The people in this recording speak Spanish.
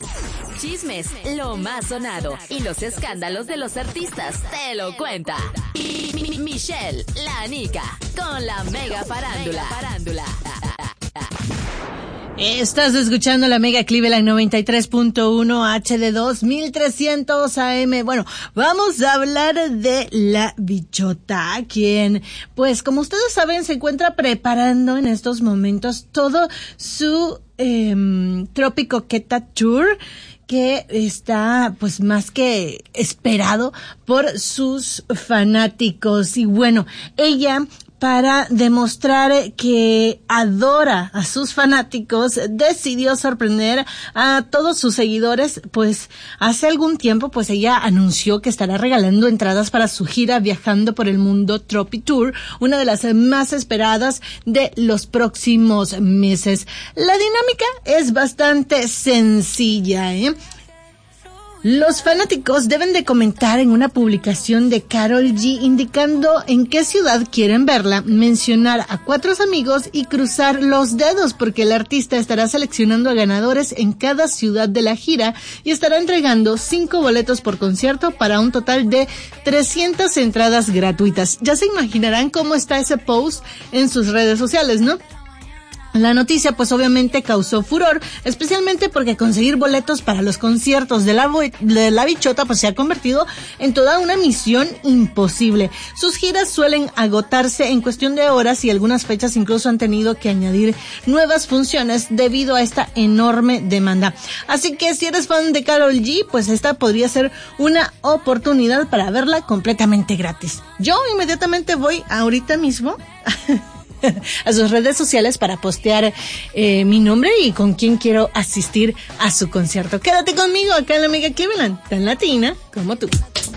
Chismes, lo más sonado y los escándalos de los artistas te lo cuenta Michelle, la Nica, con la Mega Farándula. Estás escuchando la Mega Cleveland 93.1 HD2 1300 AM. Bueno, vamos a hablar de la Bichota, quien, pues como ustedes saben, se encuentra preparando en estos momentos todo su Tropico Queta Tour, que está pues más que esperado por sus fanáticos. Y bueno, ella, para demostrar que adora a sus fanáticos, decidió sorprender a todos sus seguidores. Pues hace algún tiempo, pues ella anunció que estará regalando entradas para su gira Viajando por el Mundo Tropi Tour, una de las más esperadas de los próximos meses. La dinámica es bastante sencilla, Los fanáticos deben de comentar en una publicación de Karol G indicando en qué ciudad quieren verla, mencionar a 4 amigos y cruzar los dedos, porque el artista estará seleccionando a ganadores en cada ciudad de la gira y estará entregando 5 boletos por concierto para un total de 300 entradas gratuitas. Ya se imaginarán cómo está ese post en sus redes sociales, ¿no? La noticia pues obviamente causó furor, especialmente porque conseguir boletos para los conciertos de la Bichota pues se ha convertido en toda una misión imposible. Sus giras suelen agotarse en cuestión de horas y algunas fechas incluso han tenido que añadir nuevas funciones debido a esta enorme demanda. Así que si eres fan de Karol G, pues esta podría ser una oportunidad para verla completamente gratis. Yo inmediatamente voy ahorita mismo a sus redes sociales para postear mi nombre y con quién quiero asistir a su concierto. Quédate conmigo acá en la Mega Cleveland, tan latina como tú.